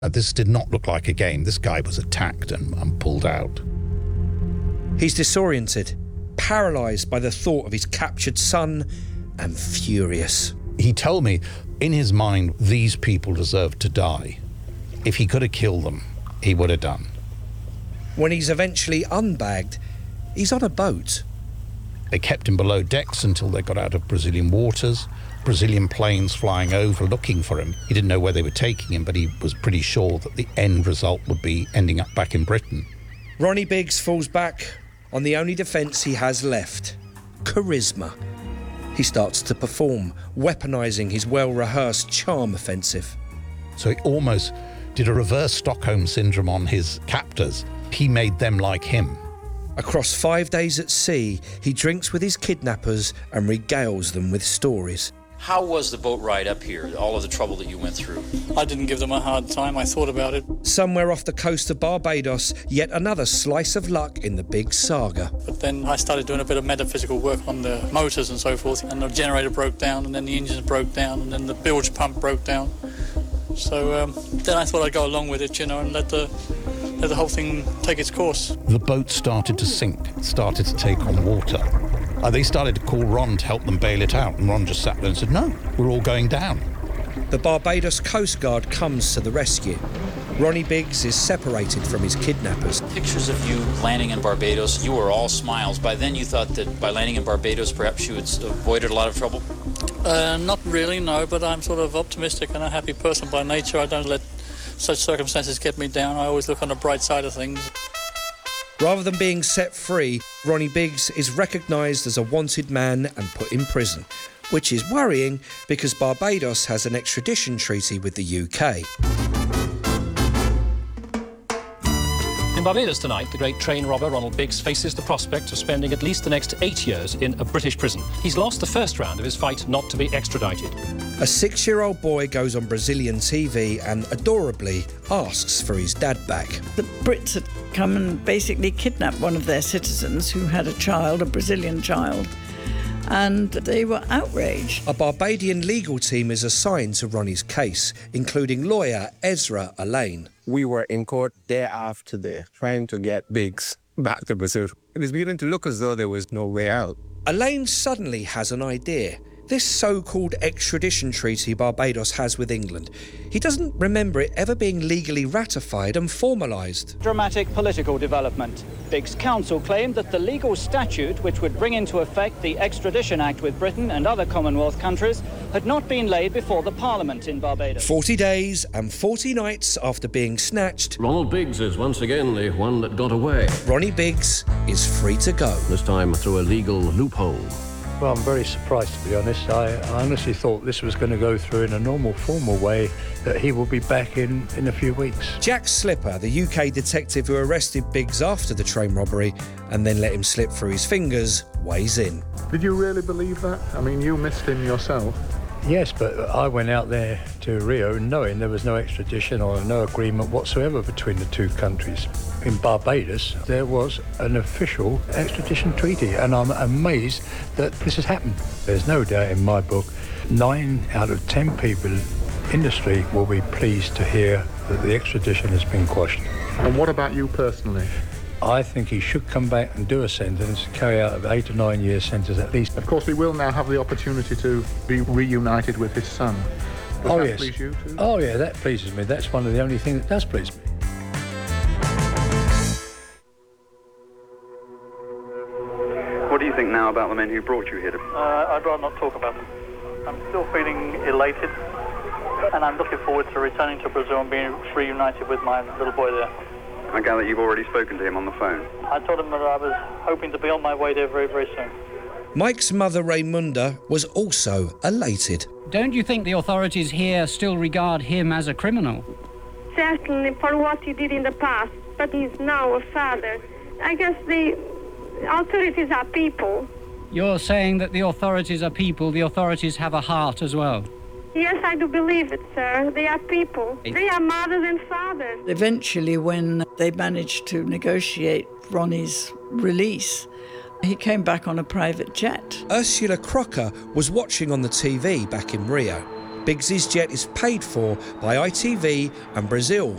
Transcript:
This did not look like a game. This guy was attacked and pulled out. He's disoriented, paralysed by the thought of his captured son, and furious. He told me, in his mind, these people deserved to die. If he could have killed them, he would have done. When he's eventually unbagged, he's on a boat. They kept him below decks until they got out of Brazilian waters. Brazilian planes flying over looking for him. He didn't know where they were taking him, but he was pretty sure that the end result would be ending up back in Britain. Ronnie Biggs falls back on the only defence he has left, charisma. He starts to perform, weaponising his well-rehearsed charm offensive. So he almost did a reverse Stockholm syndrome on his captors. He made them like him. Across 5 days at sea, he drinks with his kidnappers and regales them with stories. How was the boat ride up here, all of the trouble that you went through? I didn't give them a hard time, I thought about it. Somewhere off the coast of Barbados, yet another slice of luck in the big saga. But then I started doing a bit of metaphysical work on the motors and so forth, and the generator broke down, and then the engines broke down, and then the bilge pump broke down. So then I thought I'd go along with it, and let the whole thing take its course. The boat started to sink, started to take on water. They started to call Ron to help them bail it out, and Ron just sat there and said, no, we're all going down. The Barbados Coast Guard comes to the rescue. Ronnie Biggs is separated from his kidnappers. Pictures of you landing in Barbados, you were all smiles. By then you thought that by landing in Barbados perhaps you had avoided a lot of trouble? Not really, no, but I'm sort of optimistic and a happy person by nature. I don't let such circumstances get me down. I always look on the bright side of things. Rather than being set free, Ronnie Biggs is recognised as a wanted man and put in prison, which is worrying because Barbados has an extradition treaty with the UK. In Barbados tonight, the great train robber Ronald Biggs faces the prospect of spending at least the next 8 years in a British prison. He's lost the first round of his fight not to be extradited. A 6-year-old boy goes on Brazilian TV and adorably asks for his dad back. The Brits had come and basically kidnapped one of their citizens who had a child, a Brazilian child, and they were outraged. A Barbadian legal team is assigned to Ronnie's case, including lawyer Ezra Alain. We were in court day after day, trying to get Biggs back to Brazil. It was beginning to look as though there was no way out. Alain suddenly has an idea. This so-called extradition treaty Barbados has with England, he doesn't remember it ever being legally ratified and formalised. Dramatic political development. Biggs' counsel claimed that the legal statute which would bring into effect the Extradition Act with Britain and other Commonwealth countries had not been laid before the Parliament in Barbados. 40 days and 40 nights after being snatched, Ronald Biggs is once again the one that got away. Ronnie Biggs is free to go. This time through a legal loophole. Well, I'm very surprised, to be honest. I honestly thought this was going to go through in a normal, formal way, that he will be back in a few weeks. Jack Slipper, the UK detective who arrested Biggs after the train robbery and then let him slip through his fingers, weighs in. Did you really believe that? I mean, you missed him yourself. Yes, but I went out there to Rio knowing there was no extradition or no agreement whatsoever between the two countries. In Barbados, there was an official extradition treaty, and I'm amazed that this has happened. There's no doubt in my book, 9 out of 10 people in the street will be pleased to hear that the extradition has been quashed. And what about you personally? I think he should come back and do a sentence, carry out an 8 or 9 year sentence at least. Of course, we will now have the opportunity to be reunited with his son. Does that please you too? Oh, yeah, that pleases me. That's one of the only things that does please me. What do you think now about the men who brought you here? I'd rather not talk about them. I'm still feeling elated, and I'm looking forward to returning to Brazil and being reunited with my little boy there. I gather you've already spoken to him on the phone. I told him that I was hoping to be on my way there very, very soon. Mike's mother, Raymunda, was also elated. Don't you think the authorities here still regard him as a criminal? Certainly for what he did in the past, but he's now a father. I guess the authorities are people. You're saying that the authorities are people, the authorities have a heart as well? Yes, I do believe it, sir. They are people. They are mothers and fathers. Eventually, when they managed to negotiate Ronnie's release, he came back on a private jet. Ursula Crocker was watching on the TV back in Rio. Biggs's jet is paid for by ITV and Brazil